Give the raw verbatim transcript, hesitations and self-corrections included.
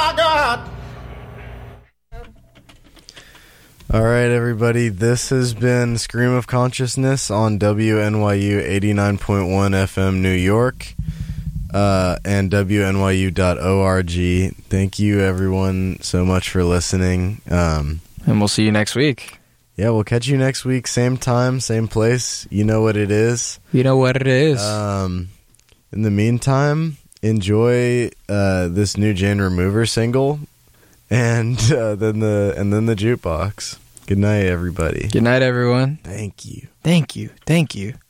my God. All right, everybody. This has been Scream of Consciousness on W N Y U eighty-nine point one F M New York uh, and W N Y U dot org. Thank you, everyone, so much for listening. Um, and we'll see you next week. Yeah, we'll catch you next week. Same time, same place. You know what it is. You know what it is. Um, in the meantime, enjoy uh, this new Jane Remover single. And uh, then the and then the jukebox. Good night, everybody. Good night, everyone. Thank you. Thank you. Thank you.